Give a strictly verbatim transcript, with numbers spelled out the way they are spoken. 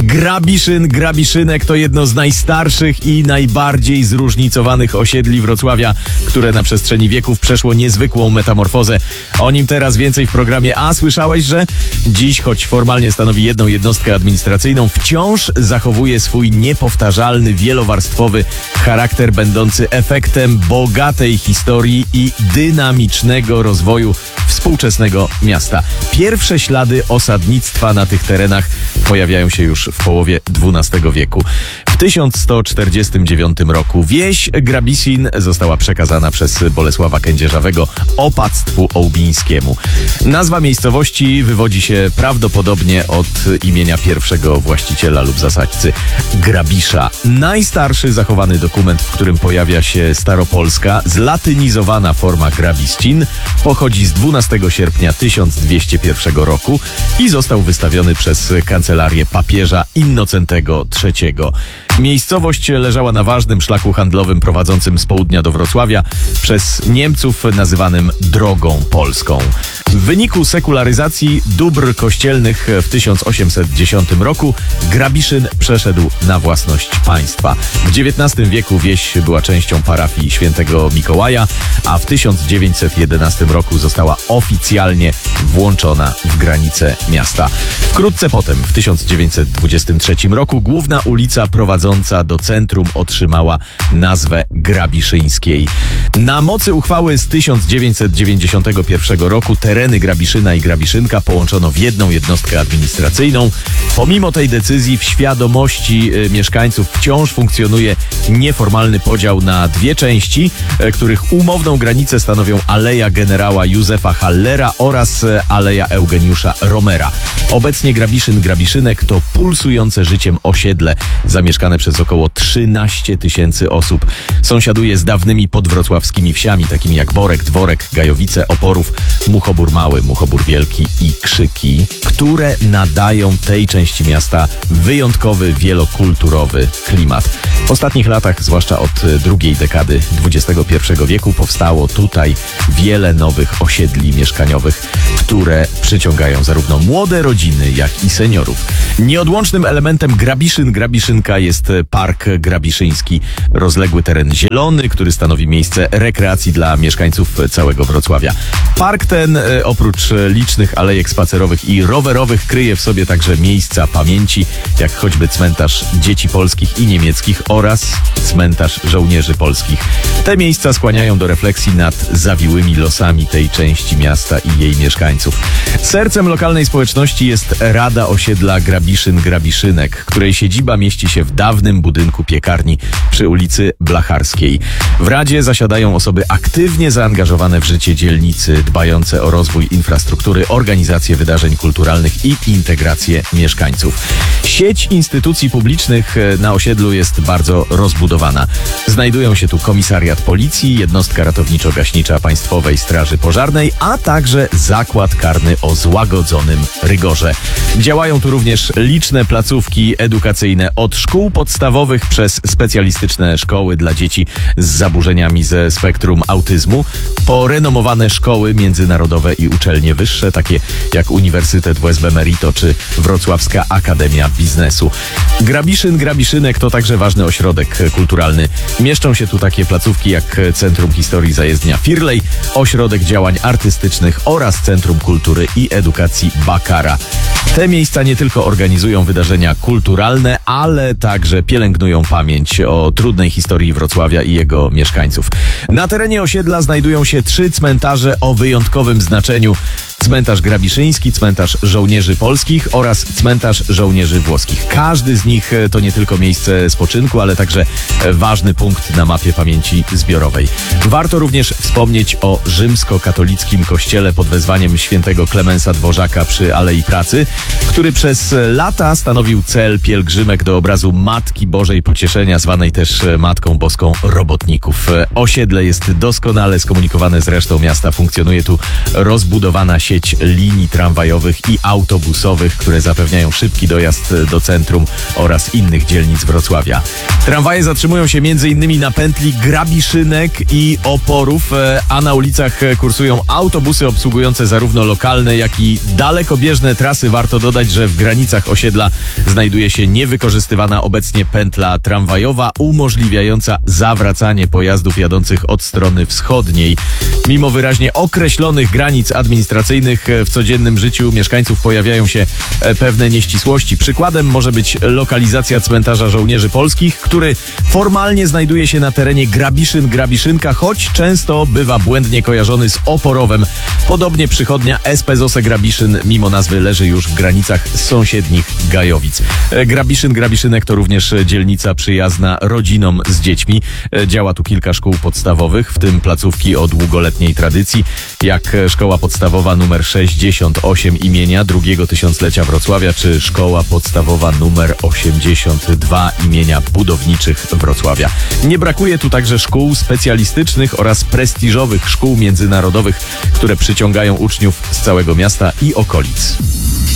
Grabiszyn, Grabiszynek to jedno z najstarszych i najbardziej zróżnicowanych osiedli Wrocławia, które na przestrzeni wieków przeszło niezwykłą metamorfozę. O nim teraz więcej w programie. A słyszałeś, że dziś, choć formalnie stanowi jedną jednostkę administracyjną, wciąż zachowuje swój niepowtarzalny, wielowarstwowy charakter, będący efektem bogatej historii i dynamicznego rozwoju współczesnego miasta. Pierwsze ślady osadnictwa na tych terenach pojawiają się już w połowie dwunastego wieku. W tysiąc sto czterdziestym dziewiątym roku wieś Grabisin została przekazana przez Bolesława Kędzierzawego opactwu ołbińskiemu. Nazwa miejscowości wywodzi się prawdopodobnie od imienia pierwszego właściciela lub zasadźcy, Grabisza. Najstarszy zachowany dokument, w którym pojawia się staropolska, zlatynizowana forma Grabiscin, pochodzi z dwunastego sierpnia tysiąc dwieście pierwszego roku i został wystawiony przez kancelarię papieża Innocentego trzeciego. Miejscowość leżała na ważnym szlaku handlowym prowadzącym z południa do Wrocławia, przez Niemców nazywanym Drogą Polską. W wyniku sekularyzacji dóbr kościelnych w tysiąc osiemset dziesiątym roku Grabiszyn przeszedł na własność państwa. W dziewiętnastym wieku wieś była częścią parafii świętego Mikołaja, a w tysiąc dziewięćset jedenastym roku została oficjalnie włączona w granice miasta. Wkrótce potem, w tysiąc dziewięćset dwudziestym trzecim roku, główna ulica prowadząca do centrum otrzymała nazwę Grabiszyńskiej. Na mocy uchwały z tysiąc dziewięćset dziewięćdziesiątego pierwszego roku tereny Grabiszyna i Grabiszynka połączono w jedną jednostkę administracyjną. Pomimo tej decyzji w świadomości y, mieszkańców wciąż funkcjonuje nieformalny podział na dwie części, y, których umowną granicę stanowią Aleja Generała Józefa Hallera oraz y, Aleja Eugeniusza Romera. Obecnie Grabiszyn, Grabiszynek to pulsujące życiem osiedle, zamieszkane przez około trzynaście tysięcy osób. Sąsiaduje z dawnymi podwrocławskimi wsiami, takimi jak Borek, Dworek, Gajowice, Oporów, Muchobór Mały, Muchobór Wielki i Krzyki, które nadają tej części miasta wyjątkowy, wielokulturowy klimat. W ostatnich latach, zwłaszcza od drugiej dekady dwudziestego pierwszego wieku, powstało tutaj wiele nowych osiedli mieszkaniowych, które przyciągają zarówno młode rodziny, jak i seniorów. Nieodłącznym elementem Grabiszyn, Grabiszynka jest Park Grabiszyński, rozległy teren zielony, który stanowi miejsce rekreacji dla mieszkańców całego Wrocławia. Park ten, oprócz licznych alejek spacerowych i rowerowych, kryje w sobie także miejsca pamięci, jak choćby cmentarz dzieci polskich i niemieckich oraz cmentarz żołnierzy polskich. Te miejsca skłaniają do refleksji nad zawiłymi losami tej części miasta i jej mieszkańców. Sercem lokalnej społeczności jest Rada Osiedla Grabiszyn-Grabiszynek, której siedziba mieści się w dawnym budynku piekarni przy ulicy Blacharskiej. W Radzie zasiadają osoby aktywnie zaangażowane w życie dzielnicy, dbające o rozwój infrastruktury, organizację wydarzeń kulturalnych i integrację mieszkańców. Sieć instytucji publicznych na osiedlu jest bardzo rozbudowana. Znajdują się tu komisariat policji, jednostka ratowniczo-gaśnicza Państwowej Straży Pożarnej, a także zakład karny o złagodzonym rygorze. Działają tu również liczne placówki edukacyjne, od szkół podstawowych przez specjalistyczne szkoły dla dzieci z zaburzeniami ze spektrum autyzmu, po renomowane szkoły międzynarodowe i uczelnie wyższe, takie jak Uniwersytet W S B Merito czy Wrocławska Akademia Biznesu. Grabiszyn, Grabiszynek to także ważny ośrodek kulturalny. Mieszczą się tu takie placówki jak Centrum Historii Zajezdnia Firlej, Ośrodek Działań Artystycznych oraz Centrum Kultury i Edukacji Bakara. Te miejsca nie tylko organizują wydarzenia kulturalne, ale także pielęgnują pamięć o trudnej historii Wrocławia i jego mieszkańców. Na terenie osiedla znajdują się trzy cmentarze o wyjątkowym znaczeniu. Cmentarz Grabiszyński, cmentarz żołnierzy polskich oraz cmentarz żołnierzy włoskich. Każdy z nich to nie tylko miejsce spoczynku, ale także ważny punkt na mapie pamięci zbiorowej. Warto również wspomnieć o rzymskokatolickim kościele pod wezwaniem świętego Klemensa Dworzaka przy Alei Pracy, który przez lata stanowił cel pielgrzymek do obrazu Matki Bożej Pocieszenia, zwanej też Matką Boską Robotników. Osiedle jest doskonale skomunikowane z resztą miasta. Funkcjonuje tu rozbudowana sieć linii tramwajowych i autobusowych, które zapewniają szybki dojazd do centrum oraz innych dzielnic Wrocławia. Tramwaje zatrzymują się między innymi na pętli Grabiszynek i Oporów, a na ulicach kursują autobusy obsługujące zarówno lokalne, jak i dalekobieżne trasy. Warto dodać, że w granicach osiedla znajduje się niewykorzystywana obecnie pętla tramwajowa umożliwiająca zawracanie pojazdów jadących od strony wschodniej. Mimo wyraźnie określonych granic administracyjnych w codziennym życiu mieszkańców pojawiają się pewne nieścisłości. Przykładem może być lokalizacja cmentarza żołnierzy polskich, który formalnie znajduje się na terenie Grabiszyn-Grabiszynka, choć często bywa błędnie kojarzony z Oporowem. Podobnie przychodnia S P Z O S E Grabiszyn mimo nazwy leży już w granicach sąsiednich Gajowic. Grabiszyn-Grabiszynek to również dzielnica przyjazna rodzinom z dziećmi. Działa tu kilka szkół podstawowych, w tym placówki o długoletniej tradycji, jak Szkoła Podstawowa numer sześćdziesiąt osiem imienia drugiego tysiąclecia Wrocławia, czy Szkoła Podstawowa numer osiemdziesiąt dwa imienia budowniczych Wrocławia. Nie brakuje tu także szkół specjalistycznych oraz prestiżowych szkół międzynarodowych, które przyciągają uczniów z całego miasta i okolic.